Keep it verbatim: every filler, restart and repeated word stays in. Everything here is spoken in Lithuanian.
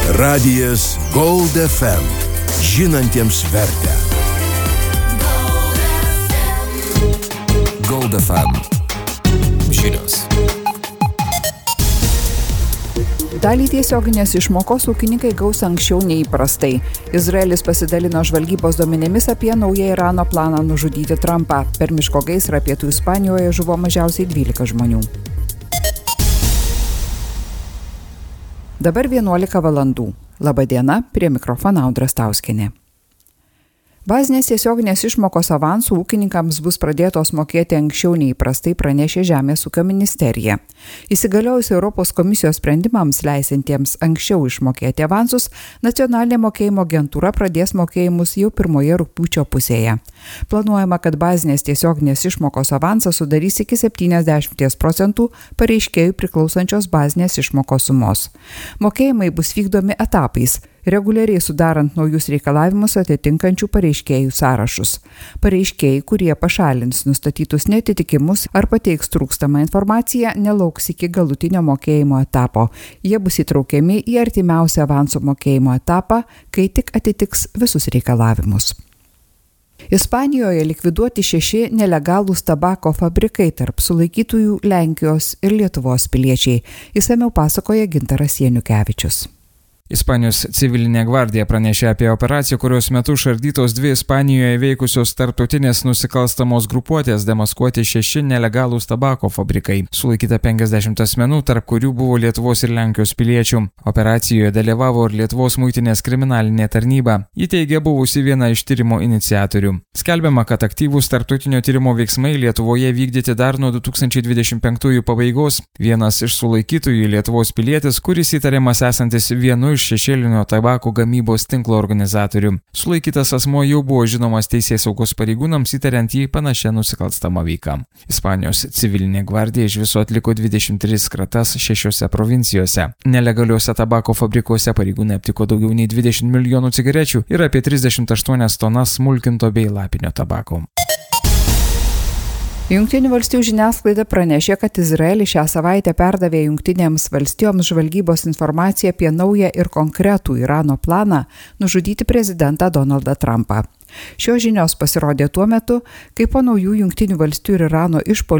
Radijas Gold F M. Žinantiems vertę. Gold F M. Žinios. Dalį tiesioginės išmokos ūkininkai gaus anksčiau nei įprastai. Izraelis pasidalino žvalgybos duomenimis apie naują Irano planą nužudyti Trumpą. Per miško gaisrą pietų Ispanijoje žuvo mažiausiai dvylika žmonių. Dabar vienuolika valandų. Labą dieną, prie mikrofono Audra Stauskienė. Bazinės tiesioginės išmokos avansų ūkininkams bus pradėtos mokėti anksčiau nei įprastai, pranešė Žemės ūkio ministerija. Įsigaliojus Europos komisijos sprendimams leisintiems anksčiau išmokėti avansus, nacionalinė mokėjimo agentūra pradės mokėjimus jau pirmoje rugpjūčio pusėje. Planuojama, kad bazinės tiesioginės išmokos avansas sudarys iki septyniasdešimt procentų pareiškėjų priklausančios bazinės išmokos sumos. Mokėjimai bus vykdomi etapais, reguliariai sudarant naujus reikalavimus atitinkančių pareiškėjų sąrašus. Pareiškėjai, kurie pašalins nustatytus neatitikimus ar pateiks trūkstamą informaciją, nelauks iki galutinio mokėjimo etapo. Jie bus įtraukiami į artimiausią avansų mokėjimo etapą, kai tik atitiks visus reikalavimus. Ispanijoje likviduoti šeši nelegalūs tabako fabrikai tarp sulaikytųjų Lenkijos ir Lietuvos piliečiai. Išsamiau pasakoja Gintaras Janukevičius. Ispanijos civilinė gvardija pranešė apie operaciją, kurios metu šardytos dvi Ispanijoje veikusios tarptautinės nusikalstamos grupuotės demaskuoti šeši nelegalūs tabako fabrikai. Sulaikyta penkiasdešimt asmenų, tarp kurių buvo Lietuvos ir Lenkijos piliečių. Operacijoje dalyvavo ir Lietuvos muitinės kriminalinė tarnyba. Ji teigė buvusi viena iš tyrimo iniciatorių. Skelbiama, kad aktyvūs tarptautinio tyrimo veiksmai Lietuvoje vykdyti dar nuo du tūkstančiai dvidešimt penktųjų pabaigos. Vienas iš sulaikytųjų Lietuvos pilietis, kuris įtariamas esantis vienu iš šešėlinio tabako gamybos tinklo organizatorių. Sulaikytas asmuo jau buvo žinomas teisėsaugos pareigūnams įtariant jį panašią nusikalstamą veiką. Ispanijos civilinė gvardija iš viso atliko dvidešimt tris kratas šešiose provincijose. Nelegaliuose tabako fabrikuose pareigūnai aptiko daugiau nei dvidešimt milijonų cigarečių ir apie trisdešimt aštuonias tonas smulkinto bei lapinio tabako. Jungtinių valstijų žiniasklaida pranešė, kad Izraelis šią savaitę perdavė Jungtinėms valstijoms žvalgybos informaciją apie naują ir konkretų Irano planą nužudyti prezidentą Donaldą Trumpą. Šios žinios pasirodė tuo metu, kai po naujų Jungtinių valstijų ir Irano išpuolių